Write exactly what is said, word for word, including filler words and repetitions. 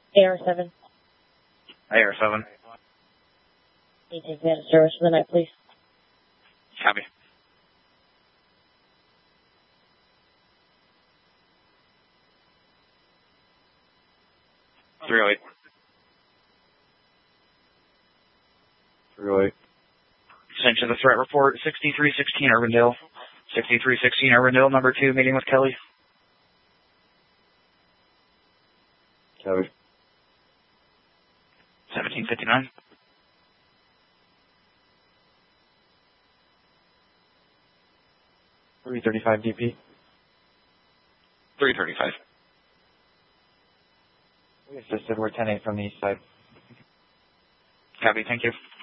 A R seven. A R seven. Can you take me out of service for the night, please? Copy. three oh eight. three oh eight. Sent you the threat report, sixty-three sixteen Urbandale. sixty-three sixteen Urbandale, number two, meeting with Kelly. Copy. seventeen fifty-nine. three thirty-five D P. three thirty-five. We assisted. We're ten eight from the east side. Copy, thank you.